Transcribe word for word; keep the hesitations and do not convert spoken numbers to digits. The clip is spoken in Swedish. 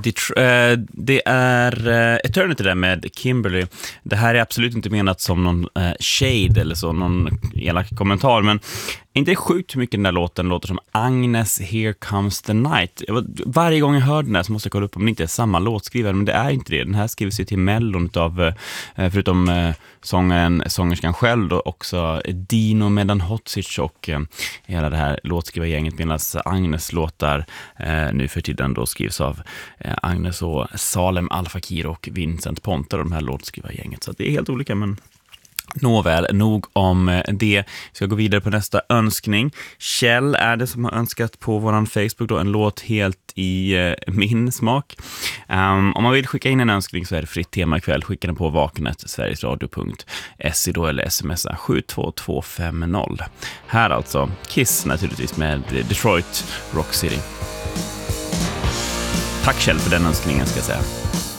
Det, äh, det är äh, Eternity där med Kimberly. Det här är absolut inte menat som någon äh, shade eller så, någon elak kommentar, men inte sjukt hur mycket den där låten låter som Agnes Here Comes the Night. Jag, varje gång jag hör den här så måste jag kolla upp om det inte är samma låtskrivare, men det är inte det. Den här skrivs ju till mellon av, förutom äh, sångaren, sångerskan själv då, också Dino Medan Hotsic och äh, hela det här låtskrivargänget, medan Agnes låtar äh, nu för tiden då skrivs av äh, Agnes och Salem Al Fakir och Vincent Ponta, de här låtskrivargänget. Så det är helt olika, men nåväl, nog om det. Vi ska gå vidare på nästa önskning. Kjell är det som har önskat på våran Facebook då en låt helt i eh, min smak. Um, om man vill skicka in en önskning så är det fritt tema ikväll. Skicka den på vaknet sverigesradio punkt se då eller smsa sju två två fem noll. Här alltså Kiss naturligtvis med Detroit Rock City. Tack Kjell för den önskningen ska jag säga.